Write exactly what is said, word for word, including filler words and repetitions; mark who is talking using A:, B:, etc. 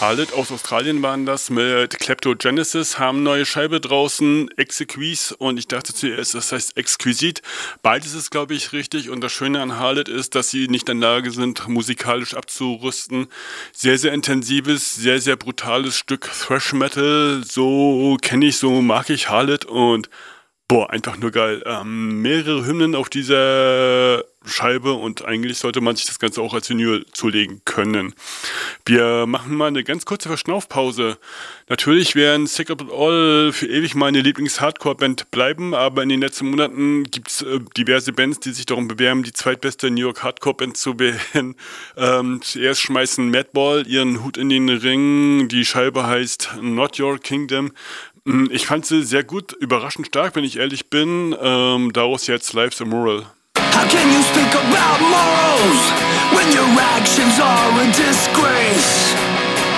A: Harlot aus Australien waren das mit Kleptogenesis, haben neue Scheibe draußen, Exequise, und ich dachte zuerst, das heißt Exquisite. Beides ist, glaube ich, richtig, und das Schöne an Harlot ist, dass sie nicht in der Lage sind, musikalisch abzurüsten. Sehr, sehr intensives, sehr, sehr brutales Stück Thrash Metal, so kenne ich, so mag ich Harlot, und boah, einfach nur geil. Ähm, mehrere Hymnen auf dieser Scheibe, und eigentlich sollte man sich das Ganze auch als Vinyl zulegen können. Wir machen mal eine ganz kurze Verschnaufpause. Natürlich werden Sick of It All für ewig meine Lieblings-Hardcore-Band bleiben, aber in den letzten Monaten gibt es äh, diverse Bands, die sich darum bewerben, die zweitbeste New York Hardcore-Band zu werden. Ähm, zuerst schmeißen Madball ihren Hut in den Ring. Die Scheibe heißt Not Your Kingdom. Ich fand sie sehr gut, überraschend stark, wenn ich ehrlich bin. Ähm, daraus jetzt Life's a Moral.
B: How can you speak about morals when your actions are ridiculous?